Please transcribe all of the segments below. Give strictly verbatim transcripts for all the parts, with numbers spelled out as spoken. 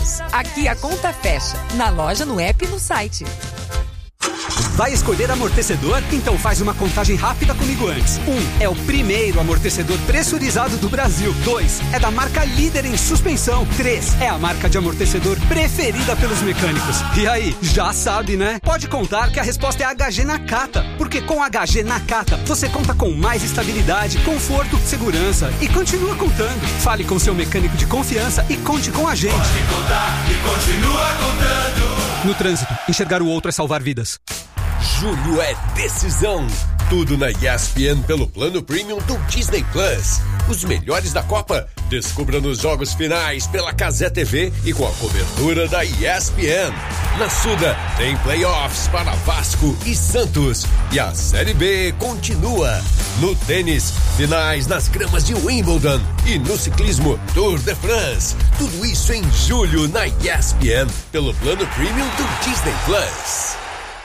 Unidos. Aqui a conta fecha, na loja, no app e no site. Vai escolher amortecedor? Então faz uma contagem rápida comigo antes. Um, é o primeiro amortecedor pressurizado do Brasil. Dois, é da marca líder em suspensão. Três, é a marca de amortecedor preferida pelos mecânicos. E aí, já sabe, né? Pode contar que a resposta é H G Nakata. Porque com H G Nakata, você conta com mais estabilidade, conforto, segurança e continua contando. Fale com seu mecânico de confiança e conte com a gente. Pode contar e continua contando. No trânsito, enxergar o outro é salvar vidas. Julho é decisão. Tudo na E S P N pelo plano premium do Disney Plus. Os melhores da Copa. Descubra nos jogos finais pela Cazé T V e com a cobertura da E S P N. Na Suda tem playoffs para Vasco e Santos. E a Série B continua. No tênis, finais nas gramas de Wimbledon. E no ciclismo, Tour de France. Tudo isso em julho na E S P N pelo plano premium do Disney Plus.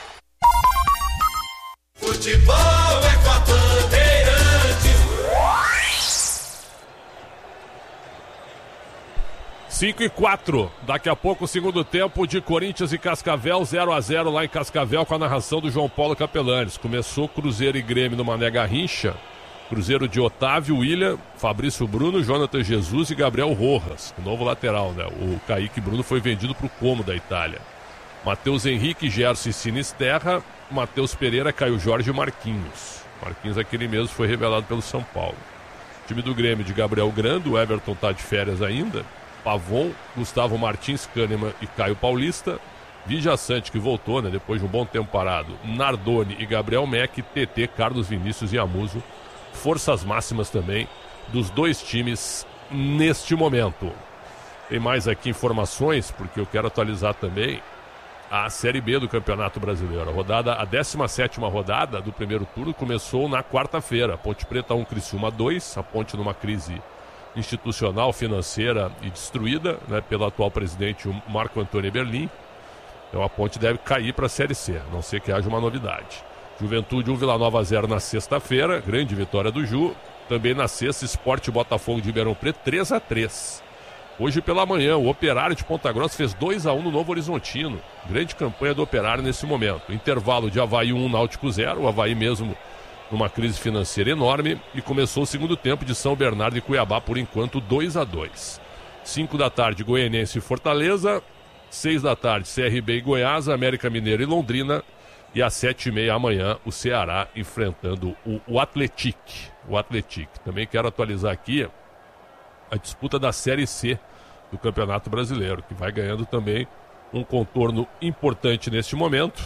Futebol é com a Bandeirantes. cinco e quatro. Daqui a pouco o segundo tempo de Corinthians e Cascavel, zero a zero lá em Cascavel, com a narração do João Paulo Capelanes. Começou Cruzeiro e Grêmio no Mané Garrincha. Cruzeiro de Otávio, William, Fabrício Bruno, Jonathan Jesus e Gabriel Rojas. O novo lateral, né? O Kaique Bruno foi vendido para o Como da Itália. Matheus Henrique, Gerson e Sinisterra, Matheus Pereira, Caio Jorge e Marquinhos. Marquinhos aquele mesmo foi revelado pelo São Paulo. Time do Grêmio de Gabriel Grando, o Everton tá de férias ainda. Pavon, Gustavo Martins, Kahneman e Caio Paulista. Vija Sante, que voltou, né, depois de um bom tempo parado. Nardoni e Gabriel Meck, T T, Carlos Vinícius e Amuso. Forças máximas também dos dois times neste momento. Tem mais aqui informações, porque eu quero atualizar também a Série B do Campeonato Brasileiro. A rodada, a décima sétima rodada do primeiro turno começou na quarta-feira. Ponte Preta um, Criciúma dois. A Ponte numa crise institucional, financeira e destruída, né, pelo atual presidente o Marco Antônio Berlim. Então a Ponte deve cair para a Série C, a não ser que haja uma novidade. Juventude um, Vila Nova zero na sexta-feira. Grande vitória do Ju. Também na sexta, Sport Botafogo de Ribeirão Preto três a três. Hoje pela manhã, o Operário de Ponta Grossa fez dois a um no Novo Horizontino. Grande campanha do Operário nesse momento. Intervalo de Avaí um, Náutico zero. O Avaí mesmo numa crise financeira enorme. E começou o segundo tempo de São Bernardo e Cuiabá, por enquanto, dois a dois. cinco da tarde, Goianense e Fortaleza. seis da tarde, C R B e Goiás, América Mineiro e Londrina. E às sete e meia amanhã, o Ceará enfrentando o, o Atlético. O Atlético. Também quero atualizar aqui a disputa da Série C do Campeonato Brasileiro, que vai ganhando também um contorno importante neste momento,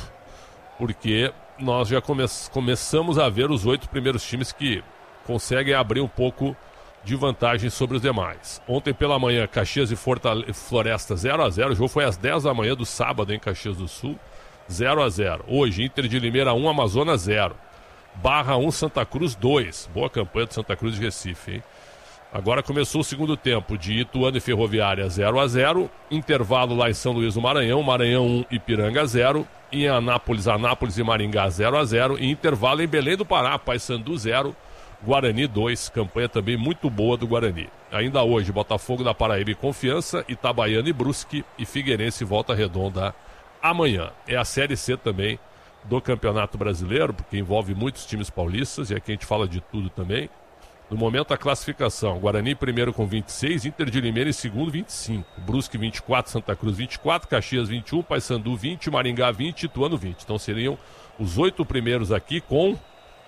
porque nós já come- começamos a ver os oito primeiros times que conseguem abrir um pouco de vantagem sobre os demais. Ontem pela manhã, Caxias e Fortale- Floresta zero a zero, o jogo foi às dez da manhã do sábado em Caxias do Sul, zero a zero. Hoje, Inter de Limeira um, Amazonas zero. Barra um, Santa Cruz dois. Boa campanha do Santa Cruz de Recife, hein? Agora começou o segundo tempo de Ituano e Ferroviária zero a zero. Intervalo lá em São Luís do Maranhão. Maranhão um, Ipiranga zero. Em Anápolis, Anápolis e Maringá zero a zero. E intervalo em Belém do Pará, Paysandu zero. Guarani dois. Campanha também muito boa do Guarani. Ainda hoje, Botafogo da Paraíba e Confiança. Itabaiana e Brusque. E Figueirense e Volta Redonda amanhã. É a Série C também do Campeonato Brasileiro, porque envolve muitos times paulistas. E aqui a gente fala de tudo também. No momento a classificação, Guarani primeiro com vinte e seis, Inter de Limeira em segundo vinte e cinco, Brusque vinte e quatro, Santa Cruz vinte e quatro, Caxias vinte e um, Paysandu vinte, Maringá vinte e Ituano vinte. Então seriam os oito primeiros aqui com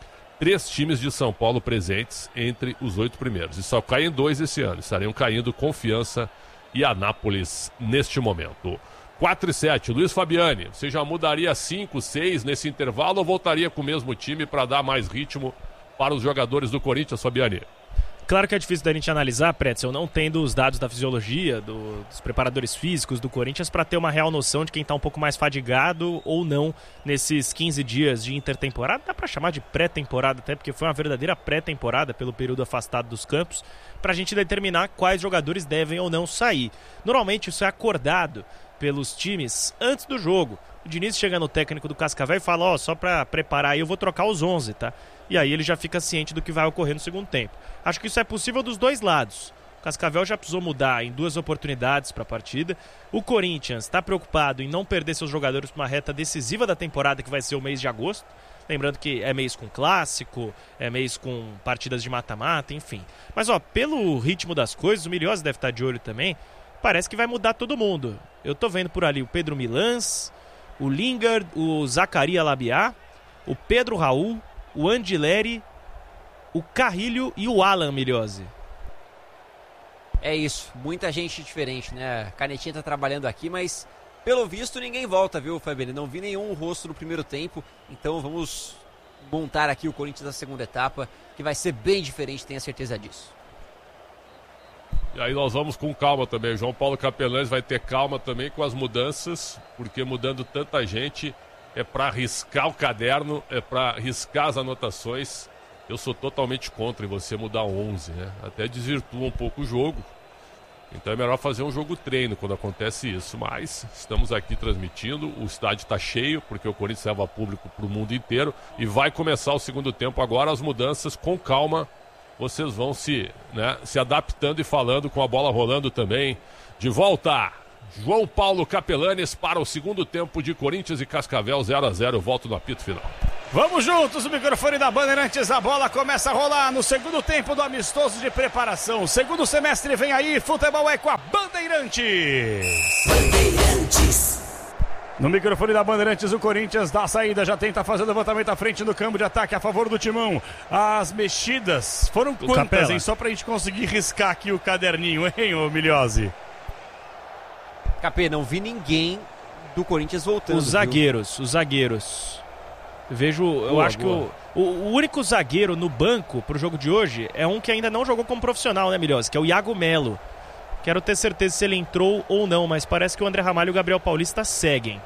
três times de São Paulo presentes entre os oito primeiros. E só caem dois esse ano, estariam caindo Confiança e Anápolis neste momento. quatro e sete, Luiz Fabiani, você já mudaria cinco, seis nesse intervalo ou voltaria com o mesmo time para dar mais ritmo para os jogadores do Corinthians, Fabiani? Claro que é difícil da gente analisar, Pretzel, não tendo os dados da fisiologia, do, dos preparadores físicos do Corinthians, para ter uma real noção de quem está um pouco mais fadigado ou não nesses quinze dias de intertemporada. Dá para chamar de pré-temporada até, porque foi uma verdadeira pré-temporada pelo período afastado dos campos, para a gente determinar quais jogadores devem ou não sair. Normalmente isso é acordado pelos times antes do jogo. O Diniz chega no técnico do Cascavel e fala, ó, oh, só para preparar aí eu vou trocar os onze, tá? E aí ele já fica ciente do que vai ocorrer no segundo tempo. Acho que isso é possível dos dois lados. O Cascavel já precisou mudar em duas oportunidades para a partida. O Corinthians está preocupado em não perder seus jogadores para uma reta decisiva da temporada, que vai ser o mês de agosto. Lembrando que é mês com clássico, é mês com partidas de mata-mata, enfim. Mas, ó, pelo ritmo das coisas, o Miliose deve estar de olho também. Parece que vai mudar todo mundo. Eu tô vendo por ali o Pedro Milans, o Lingard, o Zacaria Labiá, o Pedro Raul, o Andileri, o Carrilho e o Alan, Miliose. É isso, muita gente diferente, né? A Canetinha tá trabalhando aqui, mas pelo visto ninguém volta, viu, Fabiano? Não vi nenhum rosto no primeiro tempo, então vamos montar aqui o Corinthians na segunda etapa, que vai ser bem diferente, tenha certeza disso. E aí nós vamos com calma também. O João Paulo Capelães vai ter calma também com as mudanças, porque mudando tanta gente é para riscar o caderno, é para riscar as anotações. Eu sou totalmente contra em você mudar onze, né? Até desvirtua um pouco o jogo. Então é melhor fazer um jogo treino quando acontece isso. Mas estamos aqui transmitindo, o estádio está cheio, porque o Corinthians leva público para o mundo inteiro. E vai começar o segundo tempo agora, as mudanças com calma. Vocês vão se, né, se adaptando e falando com a bola rolando também. De volta, João Paulo Capelanes para o segundo tempo de Corinthians e Cascavel, zero a zero. Eu volto no apito final. Vamos juntos, o microfone da Bandeirantes, a bola começa a rolar no segundo tempo do amistoso de preparação. O segundo semestre vem aí, futebol é com a Bandeirantes. Bandeirantes. No microfone da Bandeirantes, o Corinthians dá a saída, já tenta fazer o levantamento à frente do campo de ataque a favor do Timão. As mexidas foram o quantas, Capela. hein? Só pra gente conseguir riscar aqui o caderninho, hein, ô Miliose? Capê, não vi ninguém do Corinthians voltando. Os zagueiros, viu? os zagueiros. Eu vejo, eu boa, acho boa. que o, o único zagueiro no banco pro jogo de hoje é um que ainda não jogou como profissional, né, Miliose? Que é o Iago Melo. Quero ter certeza se ele entrou ou não, mas parece que o André Ramalho e o Gabriel Paulista seguem.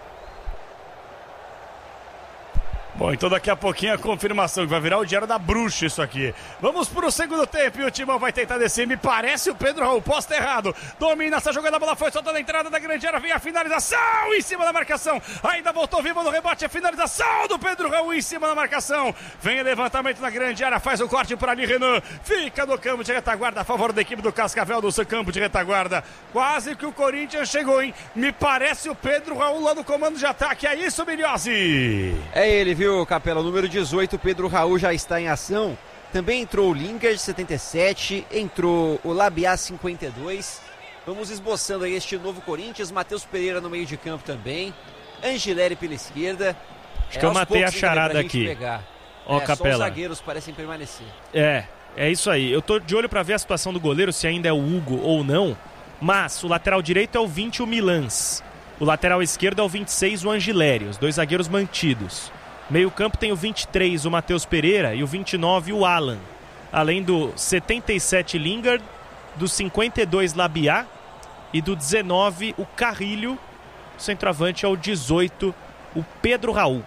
Bom, então daqui a pouquinho a confirmação, que vai virar o Diário da Bruxa isso aqui. Vamos pro segundo tempo e o Timão vai tentar descer. Me parece o Pedro Raul, posta errado. Domina essa jogada, a bola foi soltada na entrada da grande área. Vem a finalização em cima da marcação. Ainda voltou vivo no rebote, a finalização do Pedro Raul em cima da marcação. Vem o levantamento na grande área, faz o corte por ali, Renan. Fica no campo de retaguarda a favor da equipe do Cascavel, do seu campo de retaguarda. Quase que o Corinthians chegou, hein? Me parece o Pedro Raul lá no comando de ataque. É isso, Miliose? É ele, viu, Capela? Número dezoito, Pedro Raul já está em ação. Também entrou o Lingard, setenta e sete. Entrou o Labiá, cinquenta e dois. Vamos esboçando aí este novo Corinthians. Matheus Pereira no meio de campo também. Angileri pela esquerda. Acho é, que eu matei a charada aqui. Pegar. Ó, é, Capela. Só os zagueiros parecem permanecer. É, é isso aí. Eu tô de olho pra ver a situação do goleiro, se ainda é o Hugo ou não. Mas o lateral direito é o vinte, o Milans. O lateral esquerdo é o vinte e seis, o Angileri. Os dois zagueiros mantidos. Meio campo tem o vinte e três, o Matheus Pereira, e o vinte e nove, o Alan. Além do setenta e sete, Lingard, do cinquenta e dois, Labiá, e do dezenove, o Carrilho. O centroavante é o dezoito, o Pedro Raul.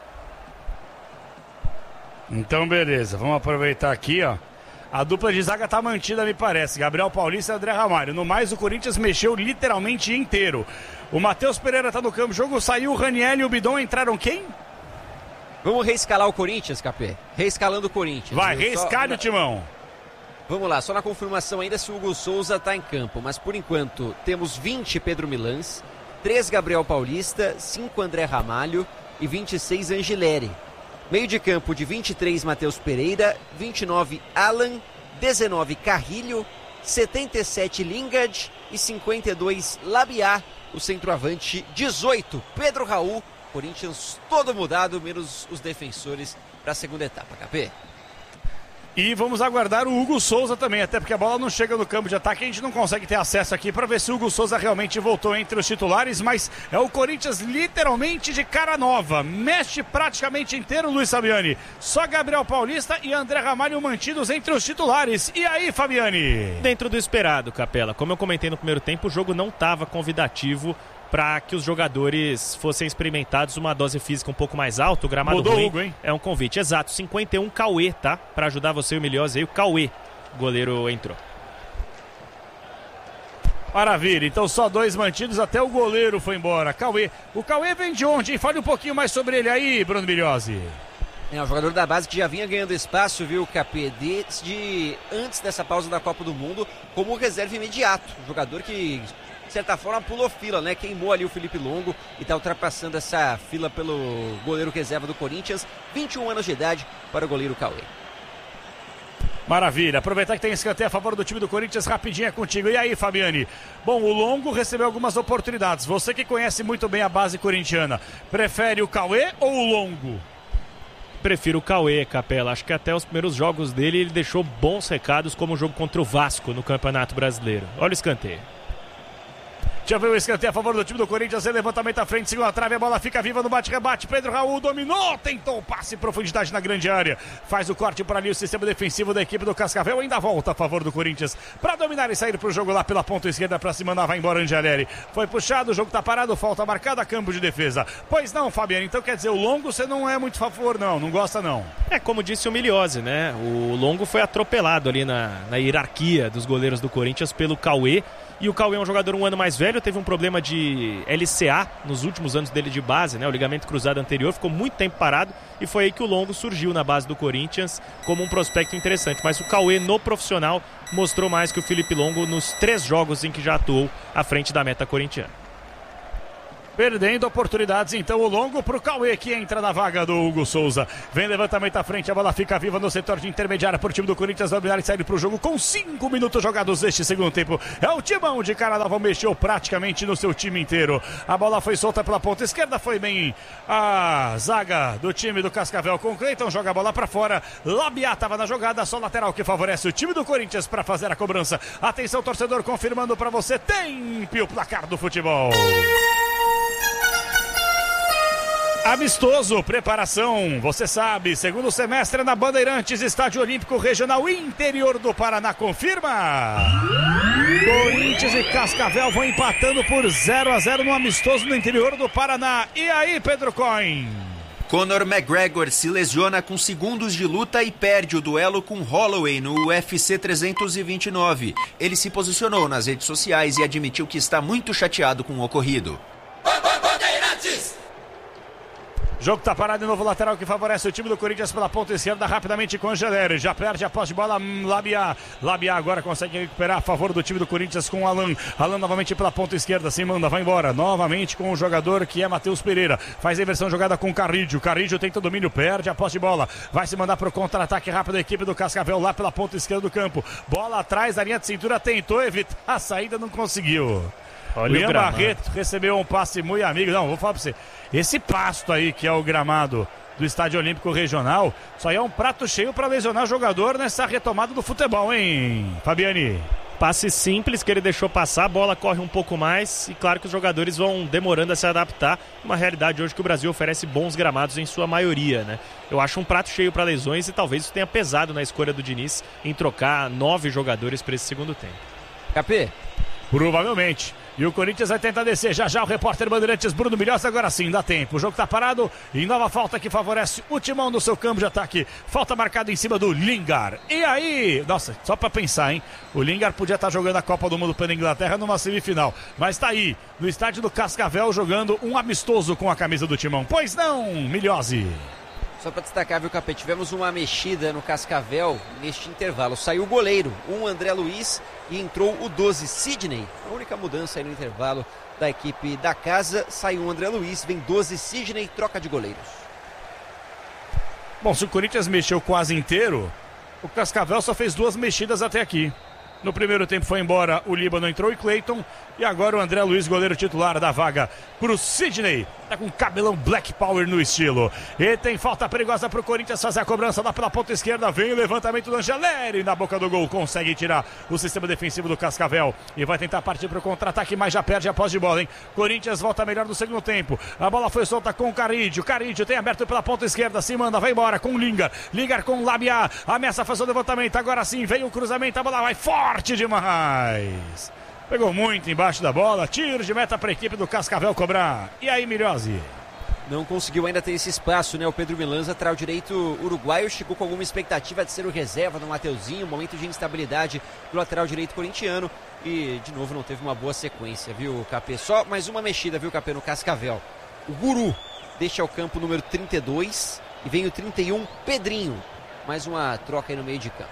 Então beleza, vamos aproveitar aqui, ó. A dupla de zaga tá mantida, me parece. Gabriel Paulista e André Ramalho. No mais, o Corinthians mexeu literalmente inteiro. O Matheus Pereira tá no campo, o jogo saiu, o Raniel e o Bidon entraram quem? Vamos reescalar o Corinthians, Capê? Reescalando o Corinthians. Vai, reescalhe o Timão. Vamos lá, só na confirmação ainda se o Hugo Souza tá em campo. Mas por enquanto temos vinte Pedro Milans, três Gabriel Paulista, cinco André Ramalho e vinte e seis Angileri. Meio de campo de vinte e três Matheus Pereira, vinte e nove Alan, dezenove Carrilho, setenta e sete Lingard e cinquenta e dois Labiá. O centroavante dezoito Pedro Raul. Corinthians todo mudado, menos os defensores para a segunda etapa, K P. E vamos aguardar o Hugo Souza também, até porque a bola não chega no campo de ataque, a gente não consegue ter acesso aqui para ver se o Hugo Souza realmente voltou entre os titulares, mas é o Corinthians literalmente de cara nova, mexe praticamente inteiro, Luiz Fabiani. Só Gabriel Paulista e André Ramalho mantidos entre os titulares. E aí, Fabiani? Dentro do esperado, Capela. Como eu comentei no primeiro tempo, o jogo não estava convidativo para que os jogadores fossem experimentados uma dose física um pouco mais alta. O gramado Mudou ruim Hugo, hein? É um convite. Exato, cinquenta e um Cauê, tá? Para ajudar você e o Miliose aí, o Cauê, o goleiro entrou. Maravilha, então só dois mantidos, até o goleiro foi embora. Cauê, o Cauê vem de onde, hein? Fale um pouquinho mais sobre ele aí, Bruno Miliose. É um jogador da base que já vinha ganhando espaço, viu, Capê, desde antes dessa pausa da Copa do Mundo, como reserva imediato. Um jogador que, de certa forma, pulou fila, né? Queimou ali o Felipe Longo e está ultrapassando essa fila pelo goleiro reserva do Corinthians. vinte e um anos de idade para o goleiro Cauê. Maravilha, aproveitar que tem escanteio a favor do time do Corinthians, rapidinho é contigo. E aí, Fabiane? Bom, o Longo recebeu algumas oportunidades. Você que conhece muito bem a base corintiana, prefere o Cauê ou o Longo? Prefiro o Cauê, Capela. Acho que até os primeiros jogos dele ele deixou bons recados, como o jogo contra o Vasco no Campeonato Brasileiro. Olha o escanteio. Já veio o escanteio a favor do time do Corinthians, levantamento à frente, segunda trave, a bola fica viva no bate-rebate, Pedro Raul dominou, tentou o passe em profundidade na grande área, faz o corte para ali o sistema defensivo da equipe do Cascavel, ainda volta a favor do Corinthians, para dominar e sair para o jogo lá pela ponta esquerda, para se mandar, vai embora Angeleri, foi puxado, o jogo tá parado, falta marcada, campo de defesa. Pois não, Fabiano, então quer dizer, o Longo você não é muito a favor não, não gosta não. É como disse o Miliose, né, o Longo foi atropelado ali na, na hierarquia dos goleiros do Corinthians pelo Cauê. E o Cauê é um jogador um ano mais velho, teve um problema de L C A nos últimos anos dele de base, né? O ligamento cruzado anterior, ficou muito tempo parado e foi aí que o Longo surgiu na base do Corinthians como um prospecto interessante. Mas o Cauê no profissional mostrou mais que o Felipe Longo nos três jogos em que já atuou à frente da meta corintiana. Perdendo oportunidades, então o Longo pro Cauê, que entra na vaga do Hugo Souza. Vem levantamento à frente, a bola fica viva no setor de intermediária por time do Corinthians, dominar e sair pro jogo com cinco minutos jogados neste segundo tempo. É o Timão de Cara Nova, mexeu praticamente no seu time inteiro. A bola foi solta pela ponta esquerda, foi bem a zaga do time do Cascavel com o Cleiton, joga a bola pra fora. Labiá estava na jogada, só lateral que favorece o time do Corinthians para fazer a cobrança. Atenção, torcedor, confirmando pra você, tempo o placar do futebol. Amistoso, preparação, você sabe, segundo semestre na Bandeirantes, Estádio Olímpico Regional Interior do Paraná, confirma. Corinthians e Cascavel vão empatando por zero a zero no amistoso no interior do Paraná. E aí, Pedro Coin? Conor McGregor se lesiona com segundos de luta e perde o duelo com Holloway no U F C trezentos e vinte e nove. Ele se posicionou nas redes sociais e admitiu que está muito chateado com o ocorrido. Bandeirantes! Jogo tá parado de novo, lateral que favorece o time do Corinthians pela ponta esquerda, rapidamente com Angeleri, já perde a posse de bola, Labiá, Labiá agora consegue recuperar a favor do time do Corinthians com Alan, Alan novamente pela ponta esquerda, se manda, vai embora, novamente com o jogador que é Matheus Pereira, faz a inversão jogada com Carrídio, Carrídio tenta o domínio, perde a posse de bola, vai se mandar pro contra-ataque rápido a equipe do Cascavel lá pela ponta esquerda do campo, bola atrás da linha de cintura, tentou evitar a saída, não conseguiu. Olha o Ian Barreto recebeu um passe muito amigo. Não, vou falar pra você. Esse pasto aí, que é o gramado do Estádio Olímpico Regional, isso aí é um prato cheio para lesionar jogador nessa retomada do futebol, hein, Fabiane? Passe simples que ele deixou passar, a bola corre um pouco mais e claro que os jogadores vão demorando a se adaptar. Uma realidade hoje que o Brasil oferece bons gramados em sua maioria, né? Eu acho um prato cheio para lesões e talvez isso tenha pesado na escolha do Diniz em trocar nove jogadores para esse segundo tempo. Capê? Provavelmente. E o Corinthians vai tentar descer já já o repórter Bandeirantes Bruno Milhões, agora sim, dá tempo. O jogo tá parado e nova falta que favorece o Timão no seu campo de ataque. Falta marcada em cima do Lingard. E aí, nossa, só pra pensar, hein? O Lingard podia estar jogando a Copa do Mundo pela Inglaterra numa semifinal. Mas tá aí, no estádio do Cascavel, jogando um amistoso com a camisa do Timão. Pois não, Milhose? Só para destacar, viu, Capê, tivemos uma mexida no Cascavel neste intervalo. Saiu o goleiro, um André Luiz, e entrou o doze, Sidney. A única mudança aí no intervalo da equipe da casa. Saiu o André Luiz, vem doze, Sidney, troca de goleiros. Bom, se o Corinthians mexeu quase inteiro, o Cascavel só fez duas mexidas até aqui. No primeiro tempo foi embora o Líbano, entrou e Cleiton. E agora o André Luiz, goleiro titular da vaga pro Sidney. Tá com cabelão Black Power no estilo. E tem falta perigosa pro Corinthians fazer a cobrança lá pela ponta esquerda. Vem o levantamento do Angeleri na boca do gol. Consegue tirar o sistema defensivo do Cascavel. E vai tentar partir pro contra-ataque, mas já perde a posse de bola, hein? Corinthians volta melhor no segundo tempo. A bola foi solta com o Carrídio. Carrídio tem aberto pela ponta esquerda. Se manda, vai embora com o Lingard. Lingard com o Labiá. Ameaça fazer o levantamento. Agora sim, veio o cruzamento. A bola vai forte demais. Pegou muito embaixo da bola, tiro de meta para a equipe do Cascavel cobrar. E aí, Milhose? Não conseguiu ainda ter esse espaço, né? O Pedro Milans, lateral direito uruguaio, chegou com alguma expectativa de ser o reserva do Mateuzinho, um momento de instabilidade do lateral direito corintiano. E, de novo, não teve uma boa sequência, viu, Capê? Só mais uma mexida, viu, Capê, no Cascavel. O Guru deixa o campo número trinta e dois, E vem o trinta e um, Pedrinho. Mais uma troca aí no meio de campo.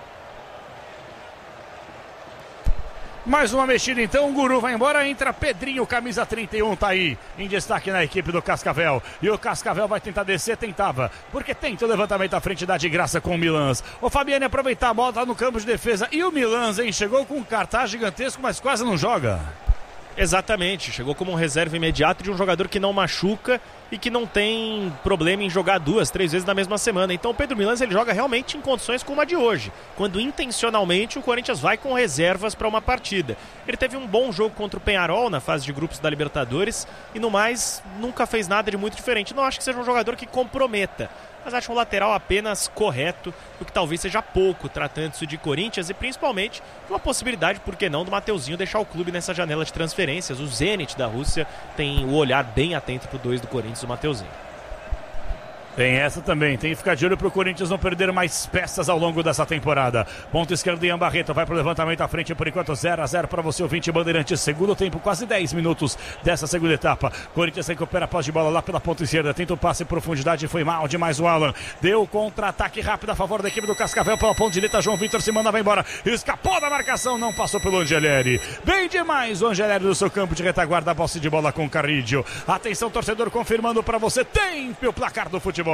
Mais uma mexida então, o Guru vai embora, entra Pedrinho, camisa trinta e um, tá aí, em destaque na equipe do Cascavel. E o Cascavel vai tentar descer, tentava, porque tenta o levantamento à frente, dá de graça com o Milans. O Fabiane aproveitar a bola, tá no campo de defesa. E o Milans, hein, chegou com um cartaz gigantesco, mas quase não joga. Exatamente, chegou como um reserva imediato de um jogador que não machuca e que não tem problema em jogar duas, três vezes na mesma semana. Então o Pedro Milans, ele joga realmente em condições como a de hoje, quando intencionalmente o Corinthians vai com reservas para uma partida. Ele teve um bom jogo contra o Peñarol na fase de grupos da Libertadores e no mais nunca fez nada de muito diferente. Não acho que seja um jogador que comprometa, mas acho um lateral apenas correto, o que talvez seja pouco, tratando-se de Corinthians, e principalmente uma possibilidade, por que não, do Mateuzinho deixar o clube nessa janela de transferências. O Zenit da Rússia tem o olhar bem atento pro dois do Corinthians, o Mateuzinho. Tem essa também, tem que ficar de olho pro Corinthians não perder mais peças ao longo dessa temporada. Ponto esquerdo, Ian Barreto, vai pro levantamento à frente, por enquanto zero a zero para você, ouvinte Bandeirantes. Segundo tempo, quase dez minutos dessa segunda etapa. Corinthians recupera a posse de bola lá pela ponta esquerda, tenta o passe em profundidade, foi mal demais o Alan. Deu contra-ataque rápido a favor da equipe do Cascavel pela ponta direita, João Vitor se manda, vai embora. Escapou da marcação, não passou pelo Angeleri. Bem demais o Angeleri no seu campo de retaguarda, a posse de bola com o Carrídio. Atenção, torcedor, confirmando para você, tempo o placar do futebol.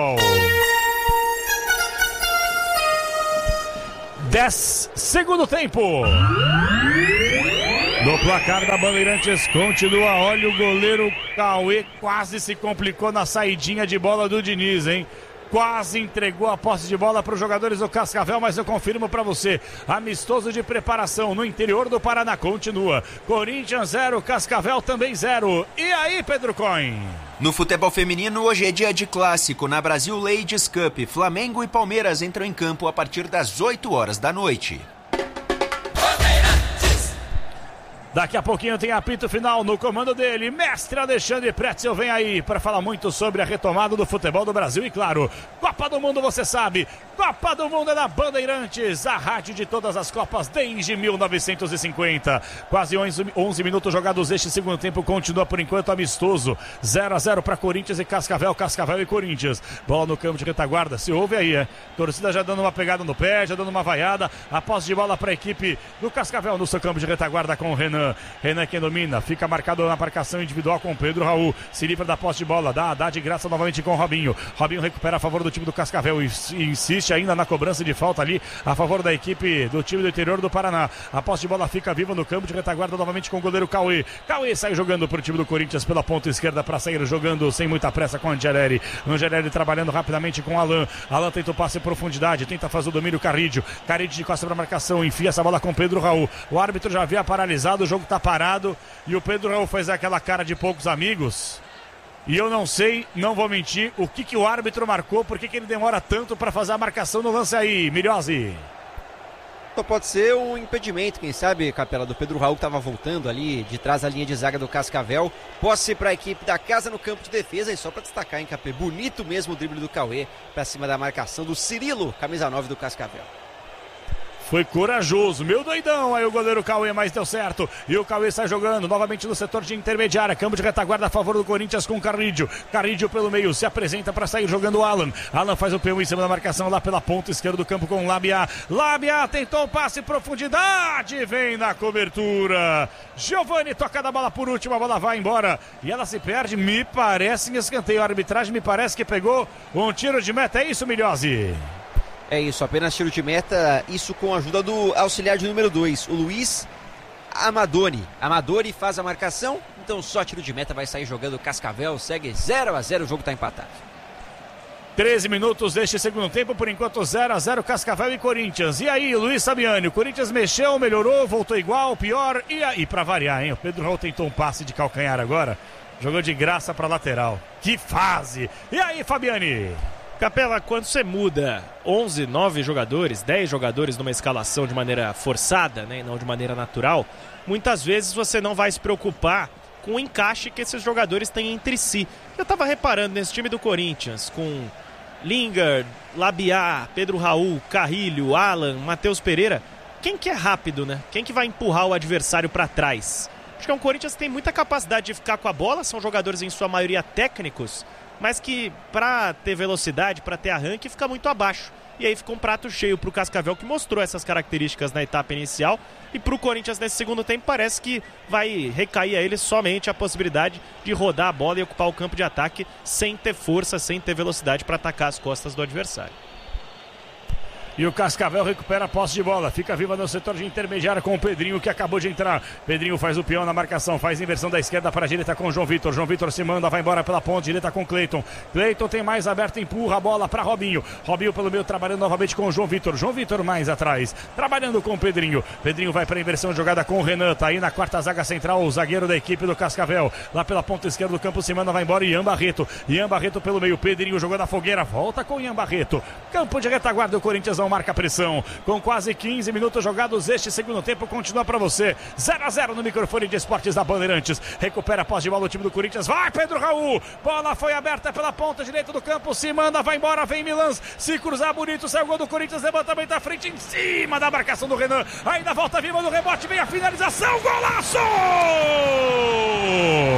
dez, segundo tempo. No placar da Bandeirantes continua, olha o goleiro Cauê, quase se complicou na saidinha de bola do Diniz, hein? Quase entregou a posse de bola para os jogadores do Cascavel, mas eu confirmo para você, amistoso de preparação no interior do Paraná, continua. Corinthians zero, Cascavel também zero. E aí, Pedro Coin? No futebol feminino, hoje é dia de clássico. Na Brasil Ladies Cup, Flamengo e Palmeiras entram em campo a partir das oito horas da noite. Daqui a pouquinho tem apito final no comando dele, mestre Alexandre Pretzel vem aí para falar muito sobre a retomada do futebol do Brasil e claro, Copa do Mundo você sabe, Copa do Mundo é da Bandeirantes, a rádio de todas as Copas desde mil novecentos e cinquenta. Quase onze minutos jogados este segundo tempo, continua por enquanto amistoso, zero a zero para Corinthians e Cascavel, Cascavel e Corinthians. Bola no campo de retaguarda, se ouve aí, é. Torcida já dando uma pegada no pé, já dando uma vaiada, a posse de bola para a equipe do Cascavel no seu campo de retaguarda com o Renan. Renan quem domina, fica marcado na marcação individual com o Pedro Raul, se livra da posse de bola, dá, dá de graça novamente com o Robinho. Robinho recupera a favor do time do Cascavel e, e insiste ainda na cobrança de falta ali a favor da equipe do time do interior do Paraná. A posse de bola fica viva no campo de retaguarda novamente com o goleiro Cauê. Cauê sai jogando para o time do Corinthians pela ponta esquerda para sair jogando sem muita pressa com o Angeleri. Angeleri trabalhando rapidamente com o Alan. Alan tenta o passe em profundidade, tenta fazer o domínio Carrídio. Carrídio de costa para marcação, enfia essa bola com o Pedro Raul. O árbitro já havia paralisado, o jogo tá parado e o Pedro Raul faz aquela cara de poucos amigos. E eu não sei, não vou mentir, o que, que o árbitro marcou, por que, que ele demora tanto para fazer a marcação no lance aí, Milhozzi? Só pode ser um impedimento, quem sabe, Capela, do Pedro Raul que estava voltando ali de trás da linha de zaga do Cascavel. Posse para a equipe da casa no campo de defesa e só para destacar, hein, Capê? Bonito mesmo o drible do Cauê para cima da marcação do Cirilo, camisa nove do Cascavel. Foi corajoso, meu doidão, aí o goleiro Cauê, mas deu certo, e o Cauê sai jogando novamente no setor de intermediária, campo de retaguarda a favor do Corinthians com Carrídio, Carrídio pelo meio, se apresenta para sair jogando o Alan, Alan faz o P um em cima da marcação lá pela ponta esquerda do campo com o Lábia, Lábia tentou o passe em profundidade, vem na cobertura, Giovani toca da bola por último, a bola vai embora, e ela se perde, me parece em escanteio, a arbitragem me parece que pegou um tiro de meta, é isso, Milhozzi? É isso, apenas tiro de meta, isso com a ajuda do auxiliar de número dois, o Luiz Amadori. Amadori faz a marcação, então só tiro de meta, vai sair jogando o Cascavel, segue zero a zero, o jogo está empatado. treze minutos deste segundo tempo, por enquanto zero a zero Cascavel e Corinthians. E aí, Luiz Sabiani, o Corinthians mexeu, melhorou, voltou igual, pior, e aí, para variar, hein? O Pedro Raul tentou um passe de calcanhar agora, jogou de graça para lateral. Que fase! E aí, Fabiani? Capela, quando você muda onze, nove jogadores, dez jogadores numa escalação de maneira forçada, né, não de maneira natural, muitas vezes você não vai se preocupar com o encaixe que esses jogadores têm entre si. Eu estava reparando nesse time do Corinthians, com Lingard, Labiá, Pedro Raul, Carrilho, Alan, Matheus Pereira, quem que é rápido, né? Quem que vai empurrar o adversário para trás? Acho que é um Corinthians que tem muita capacidade de ficar com a bola, são jogadores em sua maioria técnicos, mas que para ter velocidade, para ter arranque, fica muito abaixo. E aí fica um prato cheio para o Cascavel, que mostrou essas características na etapa inicial. E para o Corinthians nesse segundo tempo parece que vai recair a ele somente a possibilidade de rodar a bola e ocupar o campo de ataque sem ter força, sem ter velocidade para atacar as costas do adversário. E o Cascavel recupera a posse de bola. Fica viva no setor de intermediária com o Pedrinho, que acabou de entrar. Pedrinho faz o peão na marcação. Faz inversão da esquerda para a direita com o João Vitor. João Vitor se manda, vai embora pela ponta direita com o Cleiton. Cleiton tem mais aberto, empurra a bola para Robinho. Robinho pelo meio, trabalhando novamente com o João Vitor. João Vitor mais atrás, trabalhando com o Pedrinho. Pedrinho vai para a inversão de jogada com o Renan. Tá aí na quarta zaga central, o zagueiro da equipe do Cascavel. Lá pela ponta esquerda do campo se manda, vai embora Ian Barreto. Ian Barreto pelo meio. Pedrinho jogou na fogueira. Volta com Ian Barreto. Campo de retaguarda, o Corinthians não marca pressão. Com quase quinze minutos jogados, este segundo tempo continua para você. zero a zero no microfone de esportes da Bandeirantes. Recupera a posse de bola o time do Corinthians. Vai, Pedro Raul. Bola foi aberta pela ponta direita do campo. Se manda, vai embora, vem Milans. Se cruzar bonito, sai o gol do Corinthians. Levantamento à frente, em cima da marcação do Renan. Ainda volta viva no rebote, vem a finalização. Golaço!